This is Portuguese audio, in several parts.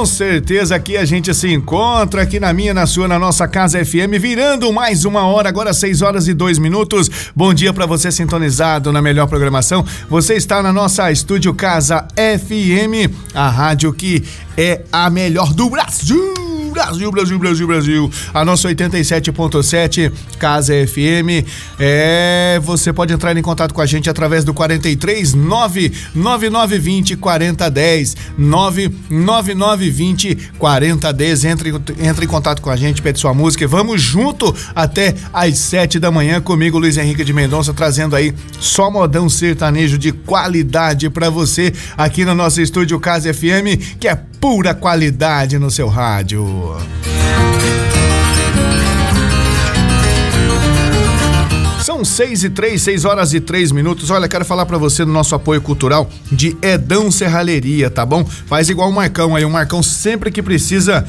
Com certeza aqui a gente se encontra aqui na minha, na sua, na nossa Casa FM, virando mais uma hora, agora 6h02. Bom dia pra você sintonizado na melhor programação. Você está na nossa Estúdio Casa FM, a rádio que é a melhor do Brasil. A nossa 87.7 Casa FM. Você pode entrar em contato com a gente através do 43 99920 4010 99920 4010. Entre em contato com a gente, pede sua música e vamos junto até às 7 da manhã comigo, Luiz Henrique de Mendonça, trazendo aí só modão sertanejo de qualidade pra você aqui no nosso Estúdio Casa FM, que é pura qualidade no seu rádio. São 6h03. Olha, quero falar pra você do nosso apoio cultural de Edão Serralheria, tá bom? Faz igual o Marcão aí, o Marcão sempre que precisa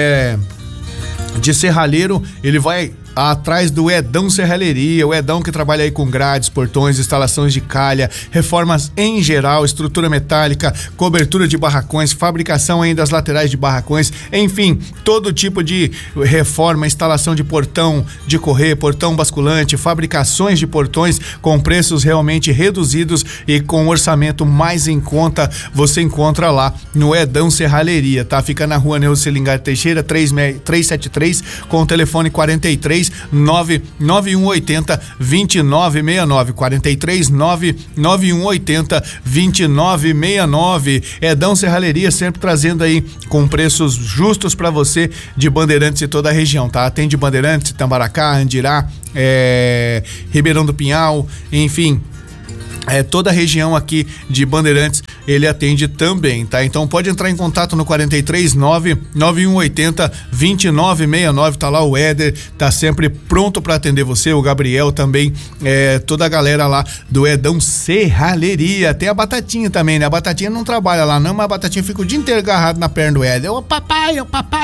de serralheiro, ele vai atrás do Edão Serralheria, o Edão que trabalha aí com grades, portões, instalações de calha, reformas em geral, estrutura metálica, cobertura de barracões, fabricação ainda das laterais de barracões, enfim, todo tipo de reforma, instalação de portão de correr, portão basculante, fabricações de portões com preços realmente reduzidos e com orçamento mais em conta, você encontra lá no Edão Serralheria, tá? Fica na rua Neuza Selingar Teixeira, 373, com o telefone 43 99180 2969, 43 99180 2969. Edão Serralheria sempre trazendo aí com preços justos para você de Bandeirantes e toda a região, tá? Atende Bandeirantes, Tambaracá, Andirá, Ribeirão do Pinhal, enfim, toda a região aqui de Bandeirantes ele atende também, tá? Então pode entrar em contato no 43 99180 2969, tá lá o Éder, tá sempre pronto para atender você, o Gabriel também, toda a galera lá do Edão Serralheria. Tem a Batatinha também, né? A Batatinha não trabalha lá não, mas a Batatinha fica o dia inteiro agarrado na perna do Éder. Ô papai.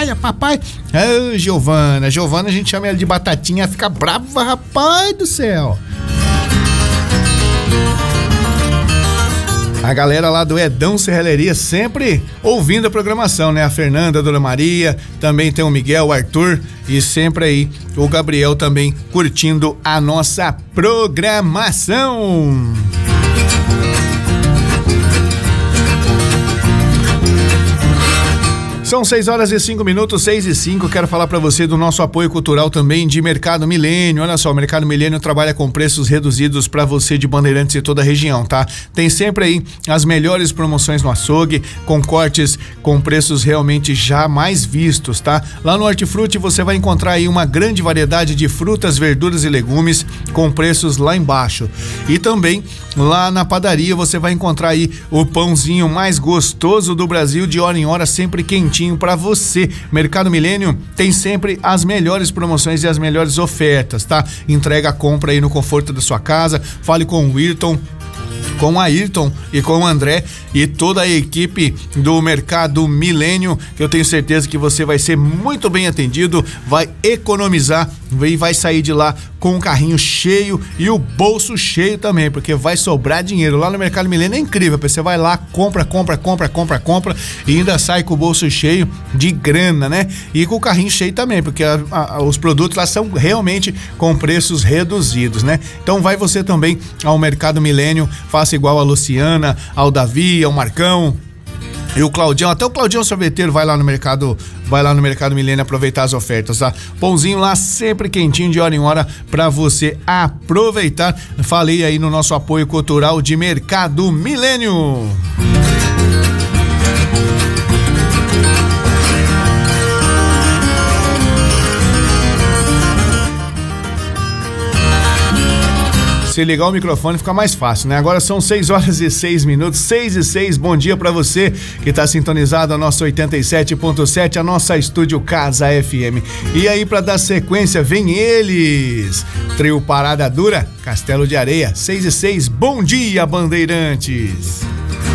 Giovana, a gente chama ela de Batatinha, fica brava, rapaz do céu. A galera lá do Edão Serralheria sempre ouvindo a programação, né? A Fernanda, a Dona Maria, também tem o Miguel, o Arthur e sempre aí o Gabriel também curtindo a nossa programação. São 6h05, 6h05. Quero falar para você do nosso apoio cultural também de Mercado Milênio. Olha só, o Mercado Milênio trabalha com preços reduzidos para você de Bandeirantes e toda a região, tá? Tem sempre aí as melhores promoções no açougue, com cortes com preços realmente jamais vistos, tá? Lá no Hortifruti você vai encontrar aí uma grande variedade de frutas, verduras e legumes com preços lá embaixo. E também lá na padaria você vai encontrar aí o pãozinho mais gostoso do Brasil, de hora em hora, sempre quentinho para você. Mercado Milênio tem sempre as melhores promoções e as melhores ofertas, tá? Entrega a compra aí no conforto da sua casa. Fale com o Ayrton e com o André e toda a equipe do Mercado Milênio, que eu tenho certeza que você vai ser muito bem atendido, vai economizar e vai sair de lá com um carrinho cheio e o bolso cheio também, porque vai sobrar dinheiro. Lá no Mercado Milênio é incrível, você vai lá, compra e ainda sai com o bolso cheio de grana, né? E com o carrinho cheio também, porque os produtos lá são realmente com preços reduzidos, né? Então vai você também ao Mercado Milênio, faça igual a Luciana, ao Davi, ao Marcão e o Claudião, até o Claudião sorveteiro vai lá no Mercado Milênio aproveitar as ofertas, tá? Pãozinho lá sempre quentinho de hora em hora pra você aproveitar. Falei aí no nosso apoio cultural de Mercado Milênio. Se ligar o microfone fica mais fácil, né? Agora são 6h06, 6h06. Bom dia pra você que tá sintonizado a nossa 87.7, a nossa Estúdio Casa FM. E aí, pra dar sequência, vem eles. Trio Parada Dura, Castelo de Areia, 6h06. Bom dia, Bandeirantes.